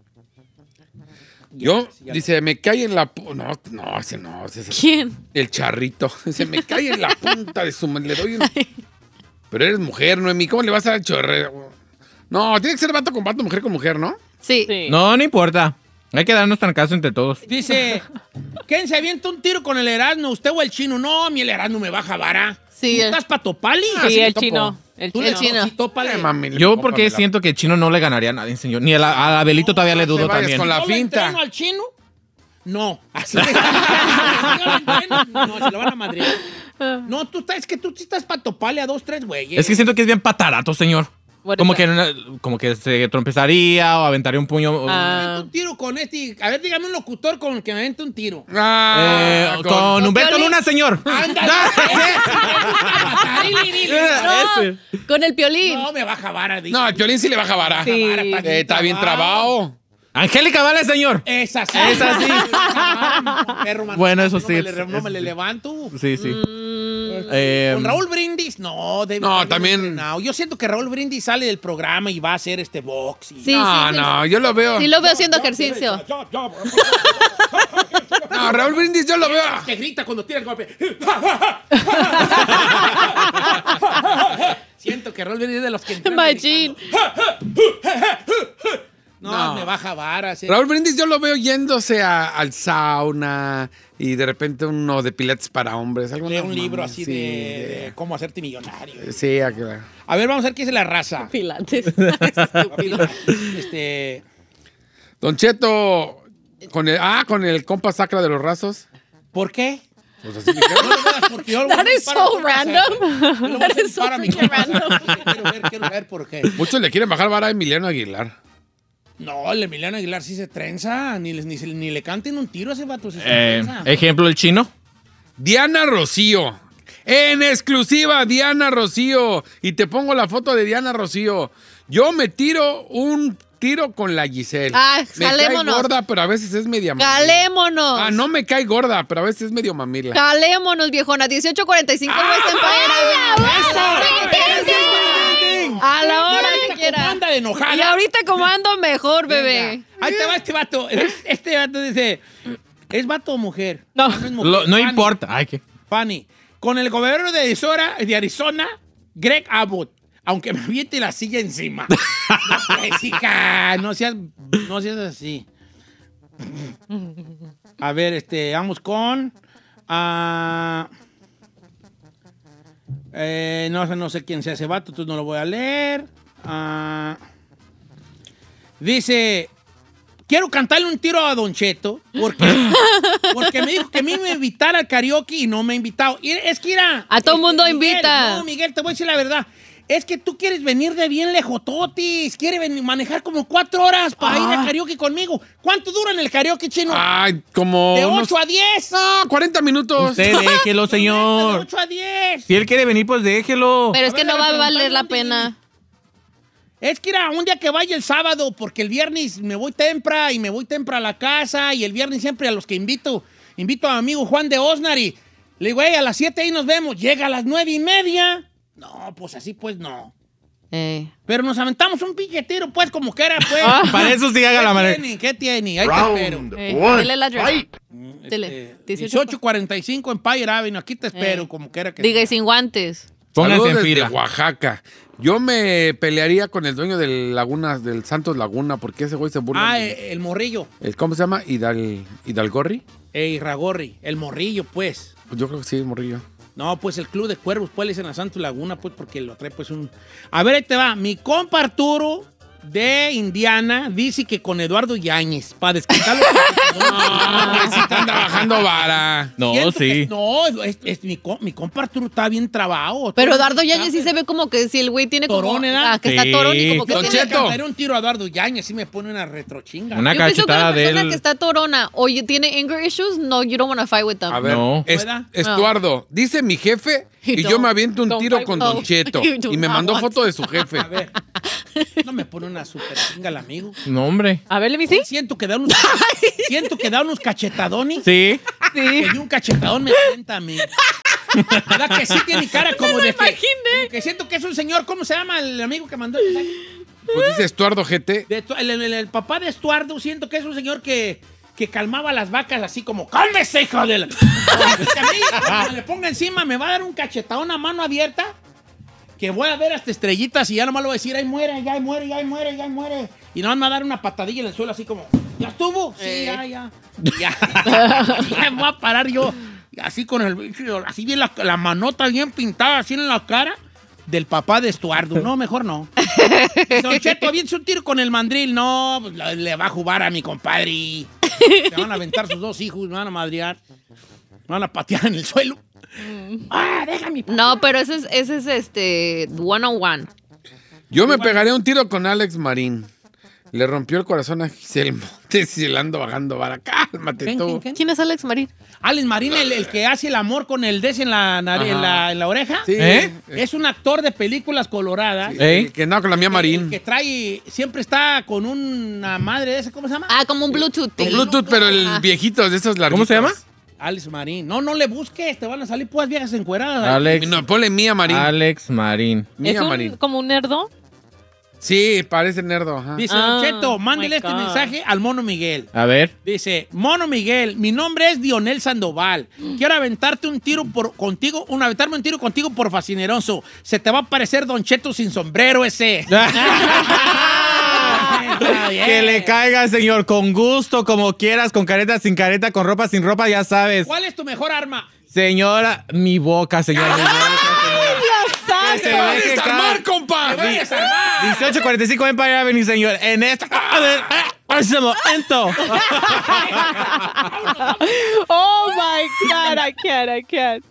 Yo, dice, me cae en la... pu- No, no, ese no. Ese es ¿Quién? el charrito. Dice, me cae en la punta de su... Le doy un... Pero eres mujer, Noemí. ¿Cómo le vas a dar chorre? No, tiene que ser vato con vato, mujer con mujer, ¿no? Sí. No, no importa. Hay que darnos trancazo entre todos. Dice, ¿quién se avienta un tiro con el Erasmo? ¿Usted o el chino? No, mi el Erasmo me baja vara. Sí. ¿Tú estás pa' topali? Sí, Así me el topo. chino. El Tú chino. le chino. Sí, tópale. Eh, mami, le- Yo porque cómpamela. siento que el chino no le ganaría a nadie, señor. Ni a, la- a Abelito todavía le te dudo vayas también. con la ¿Yo lo finta. entreno al chino? No. Así de- ¿Yo lo entreno? No, se lo van a madrear. No, tú estás, es que tú sí estás pa' toparle a dos, tres güeyes. Es que siento que es bien patarato, señor. What Como is que, una- como que se trompezaría o aventaría un puño. o- Ah. Un tiro con este. A ver, dígame un locutor con el que me avente un tiro. Ah, Eh, con, Humberto Piolín. Luna, señor. Ándale. Ese. Con el piolín. No, me baja vara. dice. No, el Piolín sí le baja vara. Sí. Eh, está bien trabado. Angélica Vale, señor. Esa sí. Esa sí. Perro, man. Bueno, eso No sí, me le- es- No me le es- levanto. Sí, sí. Mm, Eh, Con Raúl Brindis, no, David, No, bien también- entrenado. Yo siento que Raúl Brindis sale del programa y va a hacer este box. y- Sí, No, sí, sí. no, yo lo veo. Sí lo veo haciendo ejercicio. No, Raúl Brindis yo lo veo. Que grita cuando tira el golpe. Siento que Raúl Brindis es de los que entrenan Machín. No, No. me baja vara. sí. Raúl Brindis yo lo veo yéndose a- al sauna y de repente uno de pilates para hombres. Algo Lee no, un libro mames, así sí, de, de cómo hacerte millonario. Sí, a que- A ver, vamos a ver qué dice la raza. Pilates. Este. Don Cheto, con el, ah, con el compa sacra de los rasos. ¿Por qué? Pues así me quedo. No lo veas porque yo lo That voy a is disparar a so mi casa. random. Yo lo voy a That is so disparar a mi freaking casa. random. Quiero ver, quiero ver por qué. Muchos le quieren bajar vara a Emiliano Aguilar. No, el Emiliano Aguilar sí se trenza. Ni, le- ni, se- ni le canten un tiro a ese vato. Sí se eh, trenza. ejemplo, el chino. Diana Rocío. En exclusiva, Diana Rocío. Y te pongo la foto de Diana Rocío. Yo me tiro un tiro con la Giselle. Ah, me cae jalémonos. gorda, pero a veces es media mamila. Calémonos. Ah, no me cae gorda, pero a veces es medio mamila. Calémonos, viejona. dieciocho cuarenta y cinco ¡Ah! West Empire Avenue. A la hora que Ahorita quiera. como anda de enojada. Y ahorita como ando mejor, bebé. Venga. Ahí te va este vato. Este vato dice: ¿es vato o mujer? No. Ah, es mujer. Lo- no Fanny. importa. Ay, que. Fanny. Con el gobernador de Arizona, de Arizona, Greg Abbott. Aunque me aviente la silla encima. No, pues, hija, no seas, no seas así. A ver, este, vamos con. ah, eh, no, sé- no sé quién sea ese vato, entonces no lo voy a leer. Ah, dice. Quiero cantarle un tiro a Don Cheto porque, porque me dijo que a mí me invitara al karaoke y no me ha invitado. Y es que era. A todo mundo Miguel, invita. No, Miguel, te voy a decir la verdad. Es que tú quieres venir de bien lejototis. Quieres venir- manejar como cuatro horas para ir al karaoke conmigo. ¿Cuánto dura en el karaoke, chino? Ay, como. de unos- ocho a diez. No, cuarenta minutos. Usted déjelo, De señor. ocho a diez. Si él quiere venir, pues déjelo. Pero es A que ver, no va a preguntarle valer la dónde pena. Es que era un día que vaya el sábado, porque el viernes me voy temprano y me voy temprano a la casa y el viernes siempre a los que invito, invito a mi amigo Juan de Osnari. Le digo, "Ey, a las siete ahí nos vemos." Llega a las nueve y media. No, pues así pues no. Eh. Pero nos aventamos un piquetero, pues, como que era, pues. Para eso sí haga la ¿Qué manera. tiene? ¿Qué tiene? Ahí Round te espero. Eh, one, dile el address. fight. Dile. Este, dieciocho. dieciocho cuarenta y cinco en Empire Avenue. Aquí te espero, Eh. como que era que... Diga y sin guantes. Pónganse Saludos en desde fila. Oaxaca. Yo me pelearía con el dueño del Laguna, del Santos Laguna, porque ese güey se burla. Ah, de- eh, el morrillo. el, ¿Cómo se llama? Hidal, Hidalgorri. Ey, Ragorri. El morrillo, pues. Pues yo creo que sí, morrillo. No, pues el Club de Cuervos, pues le dicen a Santos Laguna, pues porque lo trae pues un... A ver, ahí te va. Mi compa Arturo de Indiana dice que con Eduardo Yáñez, para desquitar los... No, sí te anda bajando vara. No, Siento sí. que- no, es, es mi, com- mi compa Arturo está bien trabado. Pero Eduardo Yáñez sí se ve como que si el güey tiene como... Torón, ¿verdad? ah, que está torón y como que Don tiene... Cheto. Era un tiro a Eduardo Yáñez, sí me pone una retrochinga. Una Yo pienso que una cachetada de persona él. que está torona o you- tiene anger issues, no, you don't want to fight with them. A ver, No. es- ¿Pueda? Estuardo, dice mi jefe y yo me aviento un Don't tiro fight- con no, Don Cheto. you do Y me not mandó want foto de su jefe. A ver, no me pone una super chinga el amigo. No, hombre. A ver, let me see. Siento que da unos, siento que da unos cachetadones. Sí. Que de un cachetadón me sienta a mí. ¿Verdad que sí tiene cara como de que, como que siento que es un señor? ¿Cómo se llama el amigo que mandó el mensaje? Pues dice Estuardo G T. De Estu- el, el- el papá de Estuardo, siento que es un señor que, que calmaba a las vacas así como, ¡cálmese, hija de la-". Que a mí, cuando me le ponga encima, me va a dar un cachetadón a mano abierta, que voy a ver hasta estrellitas y ya nomás le voy a decir, ¡ay, muere, ya, ahí muere, ya, ahí muere, ya, ahí muere! Y nomás me va a dar una patadilla en el suelo así como, ¿ya estuvo? Sí, Eh. ya, ya. Ya, ya me voy a parar yo, así con el, así bien la, la manota bien pintada, así en la cara. Del papá de Estuardo. No, mejor no. Don Cheto, aviéntese un tiro con el mandril. No, pues, le le va a jugar a mi compadre. Se van a aventar sus dos hijos, me van a madrear. Me van a patear en el suelo. Ah, déjame. No, pero ese es, ese es este, one on one. Yo me pegaré un tiro con Alex Marín. Le rompió el corazón a Giselle Montes y le ando bajando vara. Cálmate ¿Quién, tú. quién, quién? ¿Quién es Alex Marín? Alex Marín, el, el que hace el amor con el des en la, nariz- en la, en la oreja. Sí. ¿Eh? Es un actor de películas coloradas. ¿Eh? Que no, con la mía Marín. El que trae, siempre está con una madre de esa, ¿cómo se llama? Ah, como un Bluetooth. Con Bluetooth, pero el Ah. viejito de esos larguitos. ¿Cómo se llama? Alex Marín. No, no le busques, te van a salir puras viejas encueradas. Alex, No, ponle Mía Marín. Alex Marín. ¿Es Mía un, Marín. como un nerdo? Sí, parece nerdo. Ajá. Dice, Ah, Don Cheto, oh mándele my este God. mensaje al Mono Miguel. A ver. Dice, Mono Miguel, mi nombre es Dionel Sandoval. Quiero aventarte un tiro por contigo, un aventarme un tiro contigo por fascineroso. Se te va a parecer Don Cheto sin sombrero ese. Que le caiga, señor, con gusto, como quieras, con careta, sin careta, con ropa, sin ropa, ya sabes. ¿Cuál es tu mejor arma? Señora, mi boca, señor. Mi boca, ¡Ay, se ¡Te va a ve que desarmar, cada- compa! ¡Te voy a desarmar! dieciocho cuarenta y cinco Empire Avenue, señor. En esta... A ver, a ese momento. Oh my God, I can't, I can't.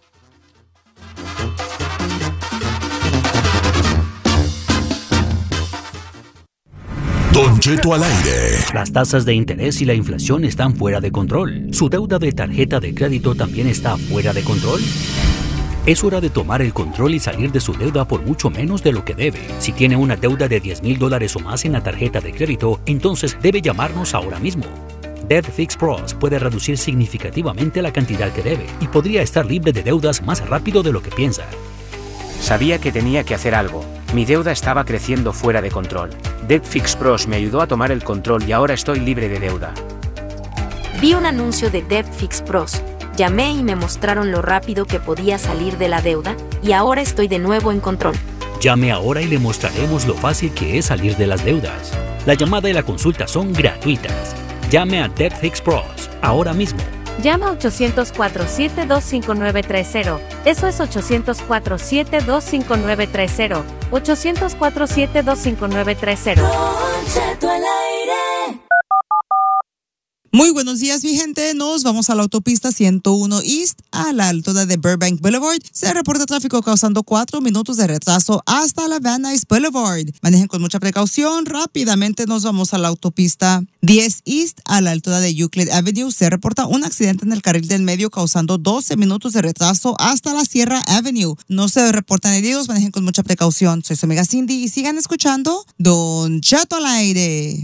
Don Cheto al aire. Las tasas de interés y la inflación están fuera de control. ¿Su deuda de tarjeta de crédito también está fuera de control? Es hora de tomar el control y salir de su deuda por mucho menos de lo que debe. Si tiene una deuda de diez mil dólares o más en la tarjeta de crédito, entonces debe llamarnos ahora mismo. Debt Fix Pros puede reducir significativamente la cantidad que debe y podría estar libre de deudas más rápido de lo que piensa. Sabía que tenía que hacer algo. Mi deuda estaba creciendo fuera de control. Debt Fix Pros me ayudó a tomar el control y ahora estoy libre de deuda. Vi un anuncio de Debt Fix Pros. Llamé y me mostraron lo rápido que podía salir de la deuda y ahora estoy de nuevo en control. Llame ahora y le mostraremos lo fácil que es salir de las deudas. La llamada y la consulta son gratuitas. Llame a Debt Fix Pros ahora mismo. Llama a ochocientos cuatro siete dos cinco nueve tres cero. Eso es ochocientos cuatro siete dos cinco nueve tres cero. ochocientos cuatro siete dos cinco nueve tres cero. Muy buenos días, mi gente. Nos vamos a la autopista ciento uno East a la altura de Burbank Boulevard. Se reporta tráfico causando cuatro minutos de retraso hasta la Van Nuys Boulevard. Manejen con mucha precaución. Rápidamente nos vamos a la autopista diez East a la altura de Euclid Avenue. Se reporta un accidente en el carril del medio causando doce minutos de retraso hasta la Sierra Avenue. No se reportan heridos. Manejen con mucha precaución. Soy su amiga Cindy y sigan escuchando Don Cheto al aire.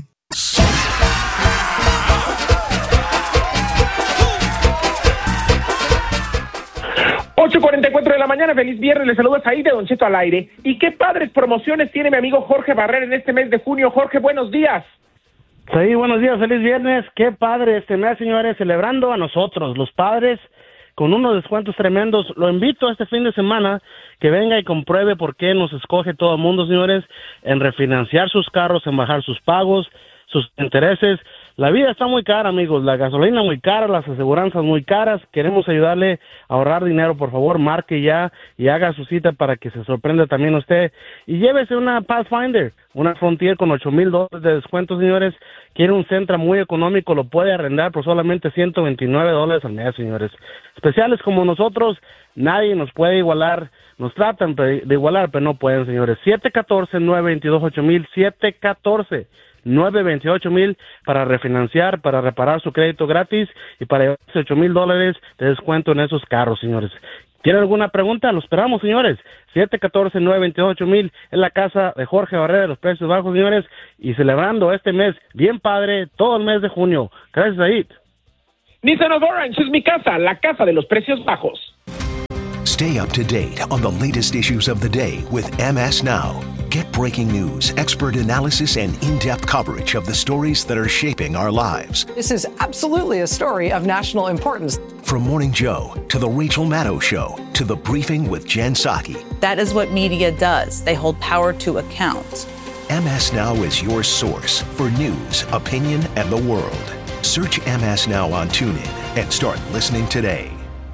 ocho cuarenta y cuatro de la mañana, feliz viernes, les saluda ahí de Don Cheto al aire. Y qué padres promociones tiene mi amigo Jorge Barrera en este mes de junio. Jorge, buenos días. Sí, buenos días, feliz viernes. Qué padre este mes, señores, celebrando a nosotros, los padres, con unos descuentos tremendos. Lo invito a este fin de semana que venga y compruebe por qué nos escoge todo el mundo, señores, en refinanciar sus carros, en bajar sus pagos, sus intereses. La vida está muy cara, amigos. La gasolina muy cara, las aseguranzas muy caras. Queremos ayudarle a ahorrar dinero. Por favor, marque ya y haga su cita para que se sorprenda también usted. Y llévese una Pathfinder, una Frontier con ocho mil dólares de descuento, señores. Quiere un Sentra muy económico, lo puede arrendar por solamente ciento veintinueve dólares al mes, señores. Especiales como nosotros, nadie nos puede igualar. Nos tratan de igualar, pero no pueden, señores. siete uno cuatro, nueve dos dos, ocho mil, siete uno cuatro, nueve dos ocho mil para refinanciar, para reparar su crédito gratis y para llevarse ocho mil dólares de descuento en esos carros, señores. ¿Tienen alguna pregunta? Lo esperamos, señores. siete uno cuatro, nueve dos dos, ocho mil es la casa de Jorge Barrera de los Precios Bajos, señores. Y celebrando este mes bien padre, todo el mes de junio. Gracias, Said. Nissan of Orange es mi casa, la casa de los precios bajos. Stay up to date on the latest issues of the day with M S Now. Get breaking news, expert analysis, and in-depth coverage of the stories that are shaping our lives. This is absolutely a story of national importance. From Morning Joe to The Rachel Maddow Show to The Briefing with Jen Psaki. That is what media does. They hold power to account. M S Now is your source for news, opinion, and the world. Search M S Now on TuneIn and start listening today.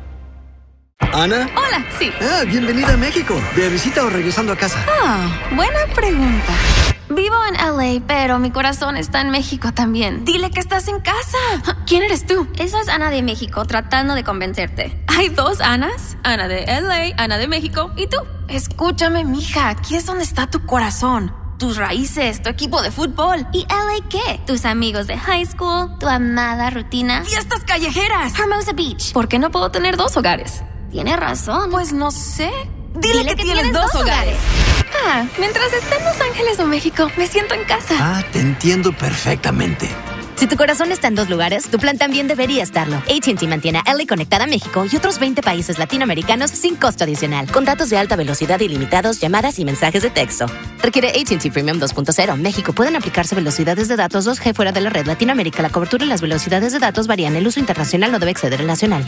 ¿Ana? Hola, sí. Ah, bienvenida a México. ¿De visita o regresando a casa? Ah, buena pregunta. Vivo en L A, pero mi corazón está en México también. Dile que estás en casa. ¿Quién eres tú? Eso es Ana de México, tratando de convencerte. ¿Hay dos Anas? Ana de L A, Ana de México. ¿Y tú? Escúchame, mija. Aquí es donde está tu corazón. Tus raíces, tu equipo de fútbol. ¿Y L A qué? Tus amigos de high school, tu amada rutina. ¡Fiestas callejeras! Hermosa Beach. ¿Por qué no puedo tener dos hogares? Tienes razón. Pues no sé. Dile, Dile que, que tienes, tienes dos, dos hogares. hogares. Ah, mientras esté en Los Ángeles o México, me siento en casa. Ah, te entiendo perfectamente. Si tu corazón está en dos lugares, tu plan también debería estarlo. A T and T mantiene a L A conectada a México y otros veinte países latinoamericanos sin costo adicional. Con datos de alta velocidad ilimitados, llamadas y mensajes de texto. Requiere A T and T Premium dos punto cero. México. Pueden aplicarse velocidades de datos dos G fuera de la red. Latinoamérica. La cobertura y las velocidades de datos varían. El uso internacional no debe exceder el nacional.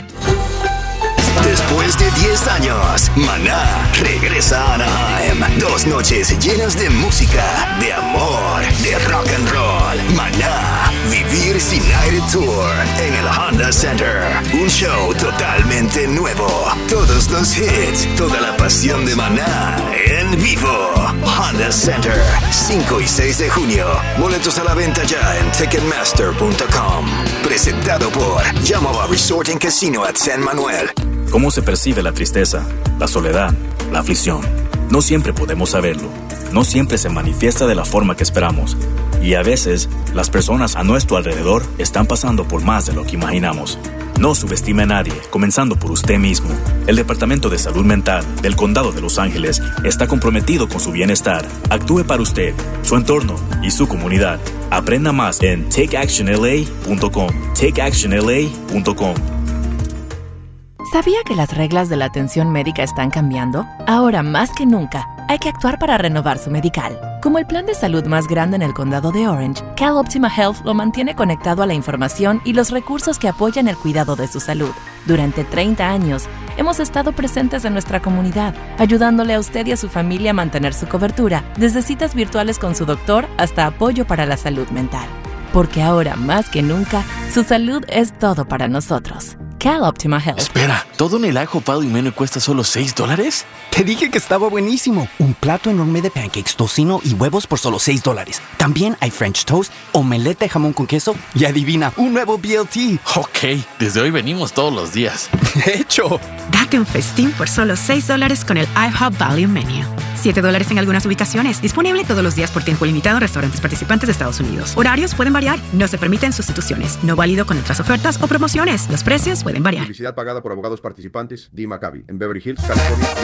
Después de diez años, Maná regresa a Anaheim. Dos noches llenas de música, de amor, de rock and roll. Maná, Vivir Sin Aire Tour en el Honda Center. Un show totalmente nuevo. Todos los hits, toda la pasión de Maná en vivo. Honda Center, cinco y seis de junio. Boletos a la venta ya en Ticketmaster punto com. Presentado por Yamaha Resort and Casino at San Manuel. ¿Cómo se percibe la tristeza, la soledad, la aflicción? No siempre podemos saberlo. No siempre se manifiesta de la forma que esperamos. Y a veces, las personas a nuestro alrededor están pasando por más de lo que imaginamos. No subestime a nadie, comenzando por usted mismo. El Departamento de Salud Mental del Condado de Los Ángeles está comprometido con su bienestar. Actúe para usted, su entorno y su comunidad. Aprenda más en take action L A punto com. take action L A punto com. ¿Sabía que las reglas de la atención médica están cambiando? Ahora más que nunca, hay que actuar para renovar su medical. Como el plan de salud más grande en el condado de Orange, CalOptima Health lo mantiene conectado a la información y los recursos que apoyan el cuidado de su salud. Durante treinta años, hemos estado presentes en nuestra comunidad, ayudándole a usted y a su familia a mantener su cobertura, desde citas virtuales con su doctor hasta apoyo para la salud mental. Porque ahora más que nunca, su salud es todo para nosotros. CalOptima Health. Espera, ¿todo en el ajo Value Menu cuesta solo seis dólares? Te dije que estaba buenísimo. Un plato enorme de pancakes, tocino y huevos por solo seis dólares. También hay French toast, omelette de jamón con queso y adivina, un nuevo B L T. Ok, desde hoy venimos todos los días. De hecho. Date un festín por solo seis dólares con el IHOP Value Menu. siete dólares en algunas ubicaciones. Disponible todos los días por tiempo limitado en restaurantes participantes de Estados Unidos. Horarios pueden variar. No se permiten sustituciones. No válido con otras ofertas o promociones. Los precios pueden variar. Publicidad pagada por abogados participantes. D. Maccabi. En Beverly Hills, California.